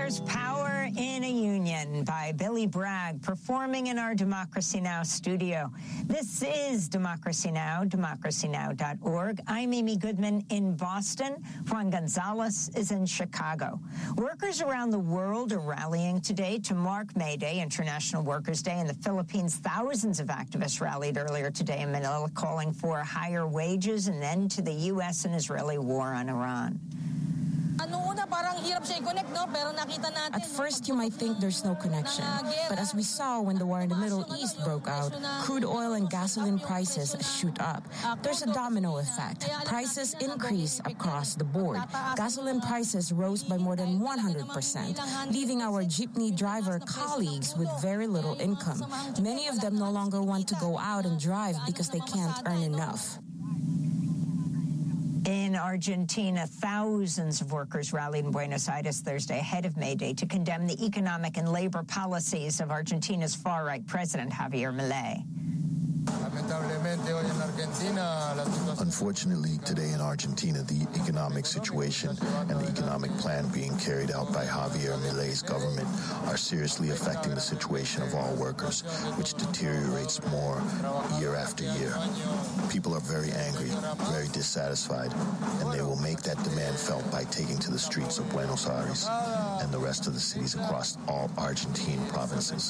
There's power in a union by Billy Bragg, performing in our Democracy Now! Studio. This is Democracy Now!, democracynow.org. I'm Amy Goodman in Boston. Juan Gonzalez is in Chicago. Workers around the world are rallying today to mark May Day, International Workers' Day. In the Philippines, thousands of activists rallied earlier today in Manila, calling for higher wages and an end to the U.S. and Israeli war on Iran. At first, you might think there's no connection. But as we saw when the war in the Middle East broke out, crude oil and gasoline prices shoot up. There's a domino effect. Prices increase across the board. Gasoline prices rose by more than 100%, leaving our jeepney driver colleagues with very little income. Many of them no longer want to go out and drive because they can't earn enough. In Argentina, thousands of workers rallied in Buenos Aires Thursday ahead of May Day to condemn the economic and labor policies of Argentina's far-right president, Javier Milei. Unfortunately, today in Argentina, the economic situation and the economic plan being carried out by Javier Milei's government are seriously affecting the situation of all workers, which deteriorates more year after year. People are very angry, very dissatisfied, and they will make that demand felt by taking to the streets of Buenos Aires and the rest of the cities across all Argentine provinces.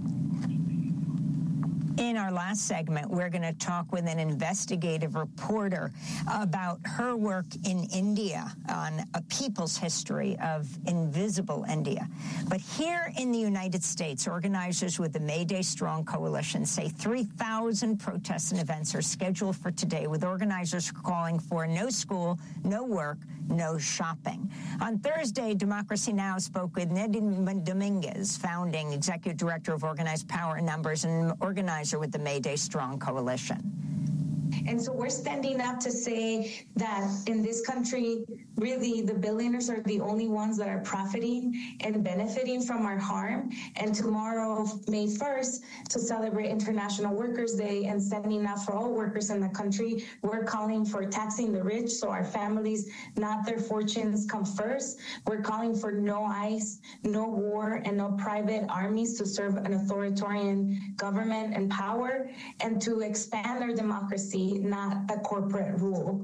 In our last segment, we're going to talk with an investigative reporter about her work in India on a people's history of invisible India. But here in the United States, organizers with the May Day Strong Coalition say 3,000 protests and events are scheduled for today, with organizers calling for no school, no work, no shopping. On Thursday, Democracy Now! Spoke with Neddy Dominguez, founding executive director of Organized Power and Numbers and organizer with the May Day Strong Coalition. And so we're standing up to say that in this country, really, the billionaires are the only ones that are profiting and benefiting from our harm. And tomorrow, May 1st, to celebrate International Workers' Day and standing up for all workers in the country, we're calling for taxing the rich so our families, not their fortunes, come first. We're calling for no ICE, no war, and no private armies to serve an authoritarian government and power, and to expand our democracy, not a corporate rule.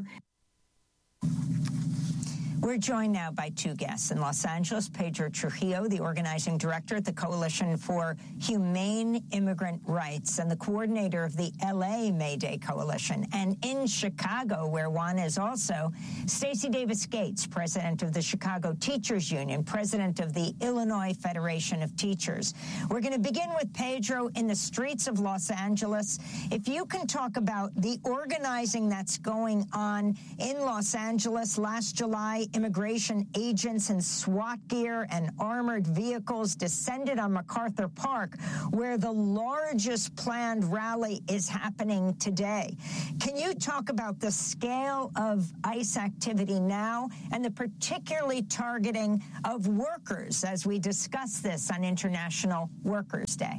We're joined now by two guests. In Los Angeles, Pedro Trujillo, the organizing director at the Coalition for Humane Immigrant Rights and the coordinator of the LA May Day Coalition. And in Chicago, where Juan is also, Stacey Davis Gates, president of the Chicago Teachers Union, president of the Illinois Federation of Teachers. We're going to begin with Pedro in the streets of Los Angeles. If you can talk about the organizing that's going on in Los Angeles. Last July, immigration agents in SWAT gear and armored vehicles descended on MacArthur Park, where the largest planned rally is happening today. Can you talk about the scale of ICE activity now and the particularly targeting of workers as we discuss this on International Workers' Day?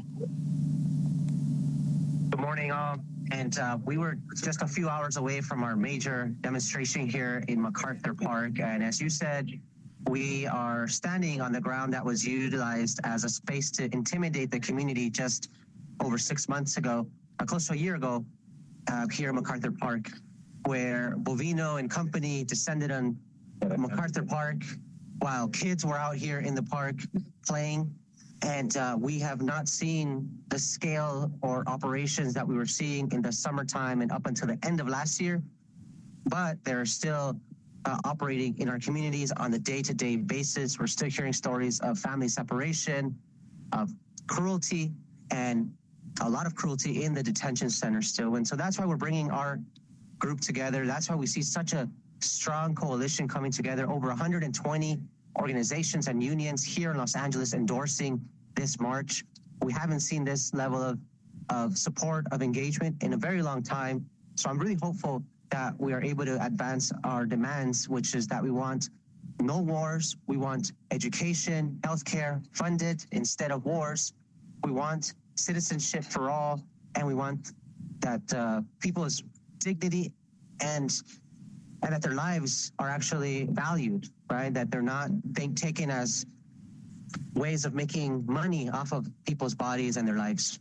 Good morning, all. And we were just a few hours away from our major demonstration here in MacArthur Park. And as you said, we are standing on the ground that was utilized as a space to intimidate the community just over 6 months ago, close to a year ago, here in MacArthur Park, where Bovino and company descended on MacArthur Park while kids were out here in the park playing. And we have not seen the scale or operations that we were seeing in the summertime and up until the end of last year. But they're still operating in our communities on a day-to-day basis. We're still hearing stories of family separation, of cruelty, and a lot of cruelty in the detention center still. And so that's why we're bringing our group together. That's why we see such a strong coalition coming together, over 120 organizations and unions here in Los Angeles endorsing this march. We haven't seen this level of support, of engagement in a very long time. So I'm really hopeful that we are able to advance our demands, which is that we want no wars, we want education, healthcare funded instead of wars, we want citizenship for all, and we want that people's dignity and that their lives are actually valued, right? That they're not taken as ways of making money off of people's bodies and their lives.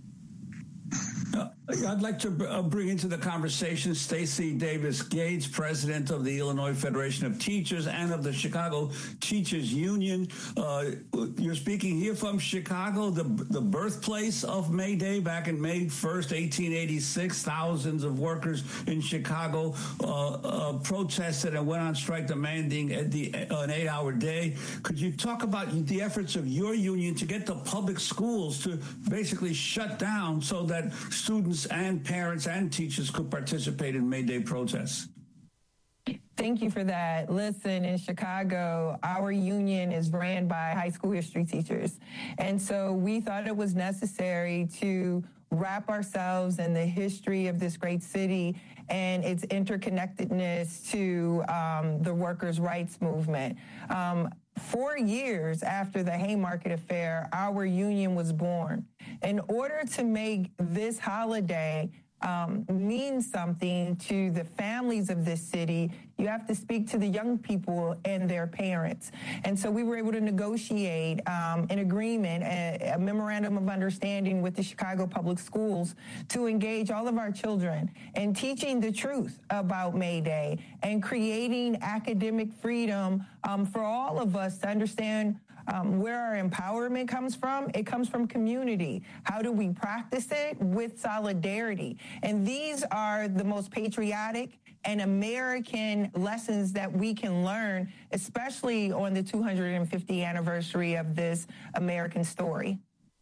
I'd like to bring into the conversation Stacey Davis Gates, president of the Illinois Federation of Teachers and of the Chicago Teachers Union. You're speaking here from Chicago, the birthplace of May Day. Back in May 1st, 1886, thousands of workers in Chicago protested and went on strike demanding an 8-hour day. Could you talk about the efforts of your union to get the public schools to basically shut down so that students and parents and teachers could participate in May Day protests? Thank you for that. Listen, in Chicago, our union is ran by high school history teachers. And so we thought it was necessary to wrap ourselves in the history of this great city and its interconnectedness to the workers' rights movement. 4 years after the Haymarket Affair, our union was born. In order to make this holiday mean something to the families of this city, you have to speak to the young people and their parents. And so we were able to negotiate an agreement, a memorandum of understanding with the Chicago Public Schools to engage all of our children in teaching the truth about May Day and creating academic freedom for all of us to understand where our empowerment comes from. It comes from community. How do we practice it? With solidarity. And these are the most patriotic and American lessons that we can learn, especially on the 250th anniversary of this American story.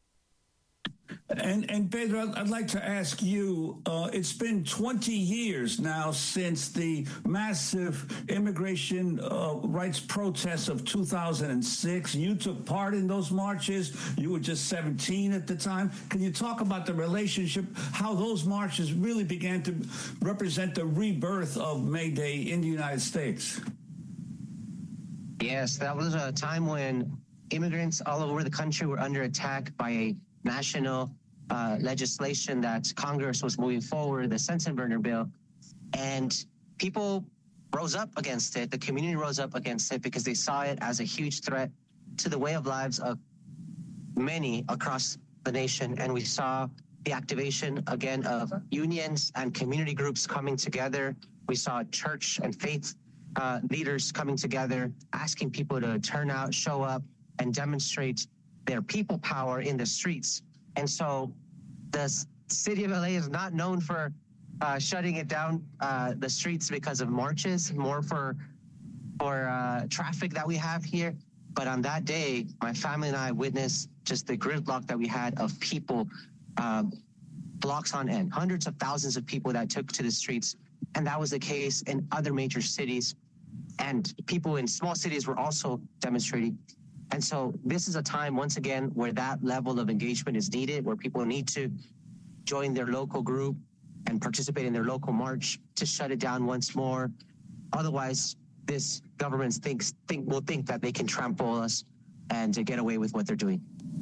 And Pedro, I'd like to ask you, it's been 20 years now since the massive immigration rights protests of 2006. You took part in those marches. You were just 17 at the time. Can you talk about the relationship, how those marches really began to represent the rebirth of May Day in the United States? Yes, that was a time when immigrants all over the country were under attack by a national legislation that Congress was moving forward, the Sensenbrenner bill, and people rose up against it. The community rose up against it because they saw it as a huge threat to the way of lives of many across the nation. And we saw the activation again of unions and community groups coming together. We saw church and faith leaders coming together, asking people to turn out, show up, and demonstrate their people power in the streets. And so the city of LA is not known for shutting it down, the streets, because of marches, more for traffic that we have here. But on that day, my family and I witnessed just the gridlock that we had of people, blocks on end, hundreds of thousands of people that took to the streets. And that was the case in other major cities. And people in small cities were also demonstrating. And so this is a time, once again, where that level of engagement is needed, where people need to join their local group and participate in their local march to shut it down once more. Otherwise, this government will think that they can trample us and to get away with what they're doing.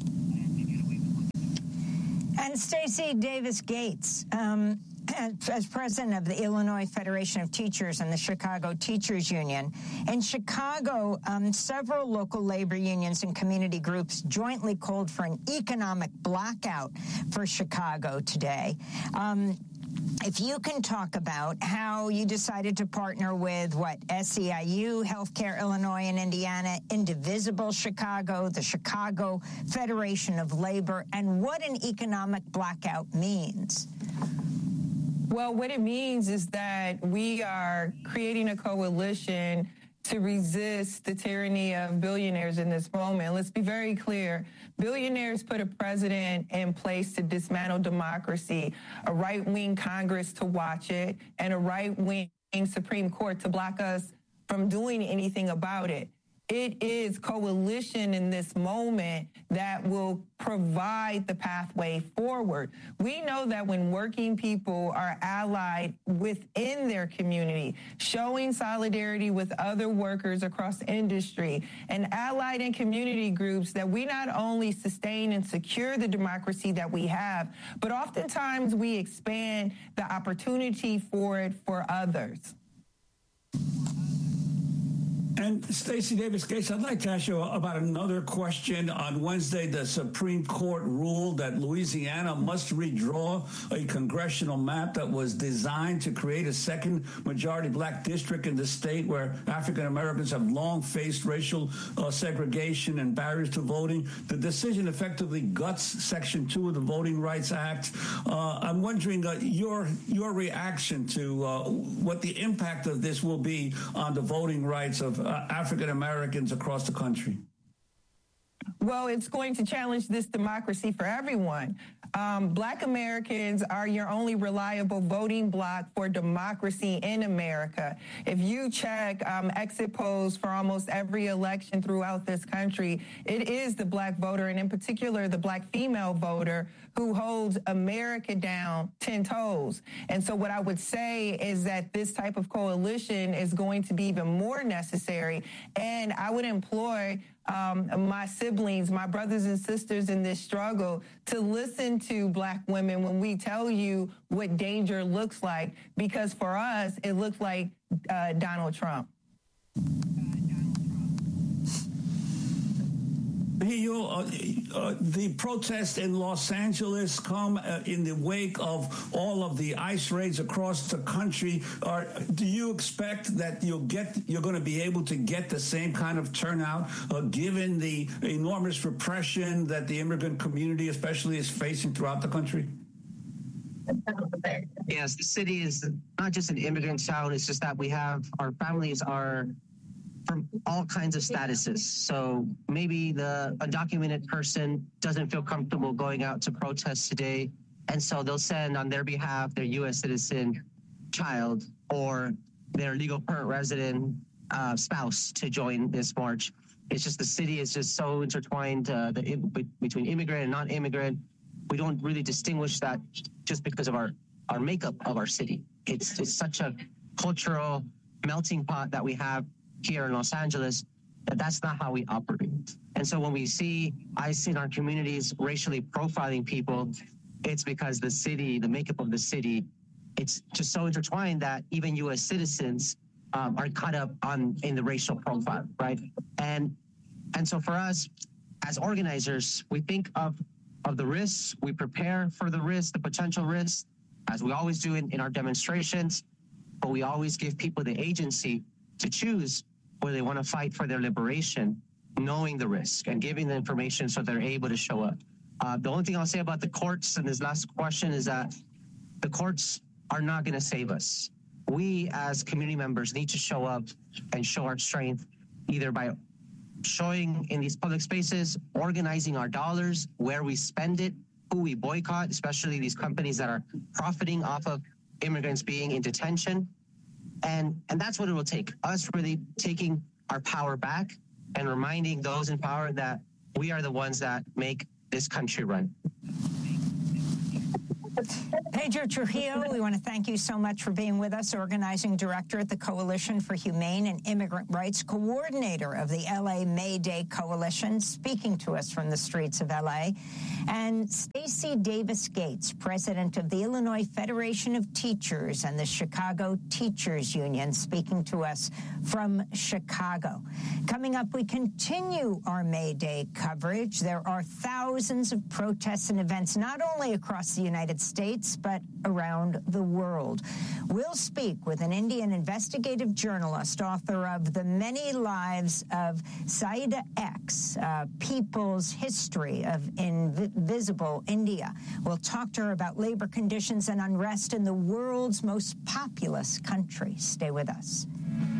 And Stacey Davis Gates, as president of the Illinois Federation of Teachers and the Chicago Teachers Union. In Chicago, several local labor unions and community groups jointly called for an economic blackout for Chicago today. If you can talk about how you decided to partner with SEIU, Healthcare Illinois and Indiana, Indivisible Chicago, the Chicago Federation of Labor, and what an economic blackout means. Well, what it means is that we are creating a coalition to resist the tyranny of billionaires in this moment. Let's be very clear. Billionaires put a president in place to dismantle democracy, a right-wing Congress to watch it, and a right-wing Supreme Court to block us from doing anything about it. It is coalition in this moment that will provide the pathway forward. We know that when working people are allied within their community, showing solidarity with other workers across industry and allied in community groups, that we not only sustain and secure the democracy that we have, but oftentimes we expand the opportunity for it for others. And Stacey Davis Gates, I'd like to ask you about another question. On Wednesday, the Supreme Court ruled that Louisiana must redraw a congressional map that was designed to create a second majority black district in the state where African Americans have long faced racial segregation and barriers to voting. The decision effectively guts Section 2 of the Voting Rights Act. I'm wondering your reaction to what the impact of this will be on the voting rights of African Americans across the country. Well, it's going to challenge this democracy for everyone. Black Americans are your only reliable voting bloc for democracy in America. If you check exit polls for almost every election throughout this country, it is the black voter, and in particular, the black female voter, who holds America down 10 toes. And so what I would say is that this type of coalition is going to be even more necessary. And I would employ my siblings, my brothers and sisters in this struggle, to listen to black women when we tell you what danger looks like, because for us, it looks like Donald Trump. The protests in Los Angeles come in the wake of all of the ICE raids across the country. Do you expect that you're going to be able to get the same kind of turnout, given the enormous repression that the immigrant community especially is facing throughout the country? Yes, the city is not just an immigrant town. It's just that our families are from all kinds of statuses. So maybe the undocumented person doesn't feel comfortable going out to protest today, and so they'll send on their behalf their U.S. citizen child or their legal permanent resident spouse to join this march. It's just the city is just so intertwined between immigrant and non-immigrant. We don't really distinguish that just because of our makeup of our city. It's such a cultural melting pot that we have here in Los Angeles, that's not how we operate. And so when we see ICE in our communities racially profiling people, it's because the city, the makeup of the city, it's just so intertwined that even U.S. citizens are caught up in the racial profile, right? And so for us as organizers, we think of the risks, we prepare for the risks, the potential risks, as we always do in our demonstrations, but we always give people the agency to choose where they want to fight for their liberation, knowing the risk and giving the information so they're able to show up. The only thing I'll say about the courts and this last question is that the courts are not going to save us. We as community members need to show up and show our strength, either by showing in these public spaces, organizing our dollars, where we spend it, who we boycott, especially these companies that are profiting off of immigrants being in detention. And that's what it will take, us really taking our power back and reminding those in power that we are the ones that make this country run. Pedro Trujillo, we want to thank you so much for being with us, organizing director at the Coalition for Humane and Immigrant Rights, coordinator of the LA May Day Coalition, speaking to us from the streets of LA, and Stacey Davis Gates, president of the Illinois Federation of Teachers and the Chicago Teachers Union, speaking to us from Chicago. Coming up, we continue our May Day coverage. There are thousands of protests and events, not only across the United States, but around the world. We'll speak with an Indian investigative journalist, author of The Many Lives of Saida X, People's History of Invisible India. We'll talk to her about labor conditions and unrest in the world's most populous country. Stay with us.